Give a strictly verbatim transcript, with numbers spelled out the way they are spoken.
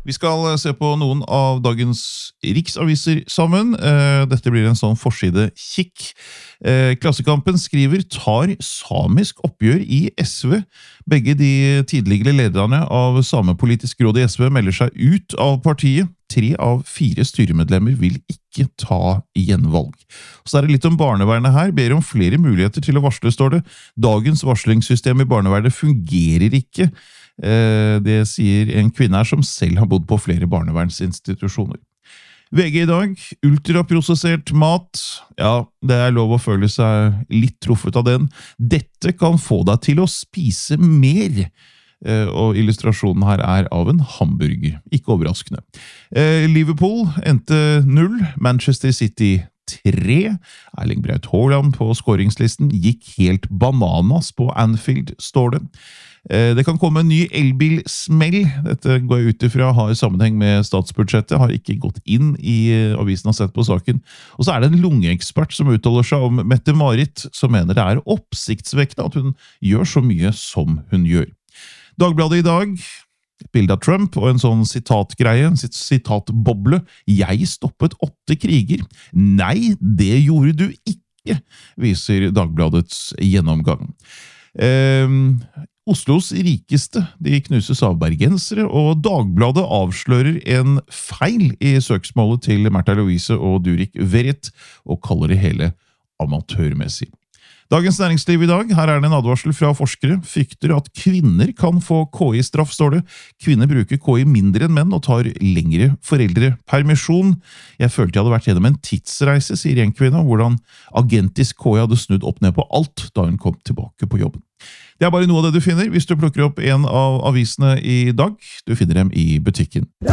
Vi skal se på noen av dagens riksaviser sammen. Dette blir en sånn forside kikk. Klassekampen skriver tar samisk oppgjør i S V. Begge de tidligere lederne av Samepolitisk råd i S V melder seg ut av partiet. Tre av fire styremedlemmer vil ikke ta gjenvalg. Så er det litt om barnevernet her. Ber om flere muligheter til å varsle, står det. Dagens varslingssystem i barnevernet fungerer ikke. Det sier en kvinne her som selv har bodd på flere barnevernsinstitusjoner. V G i dag, ultraprosessert mat. Ja, det er lov å føle seg litt truffet av den. Dette kan få deg til å spise mer. Og illustrasjonen her er av en hamburger. Ikke overraskende. Liverpool endte null, Manchester City tre. Erling Braut Haaland på scoringslisten gikk helt bananas på Anfield, står det. Det kan komme en ny elbilsmell. Dette går jeg ut ifra har sammenheng med statsbudsjettet, har ikke gått inn i avisen og sett på saken. Og så er det en lungeekspert som uttaler seg om Mette-Marit, som mener det er oppsiktsvekkende at hun gjør så mye som hun gjør. Dagbladet i dag, et bilde av Trump og en sånn sitatgreie, en sitatboble. Jeg stoppet åtte kriger. Nei, det gjorde du ikke, viser Dagbladets gjennomgang. Eh, Oslos rikeste, de knuses av bergensere, og Dagbladet avslører en feil i søksmålet til Märtha Louise og Durek Verrett, og kaller det hele amatørmessig. Dagens næringsliv i dag, her er det en advarsel fra forskere, frykter at kvinner kan få K I-straff, står det. Kvinner bruker K I mindre enn menn og tar lengre foreldrepermisjon. Jeg følte jeg hadde vært gjennom en tidsreise, sier en kvinne, hvordan agentisk K I hadde snudd opp ned på alt da hun kom tilbake på jobben. Det er bare noe av det du finner hvis du plukker opp en av avisene i dag. Du finner dem i butikken.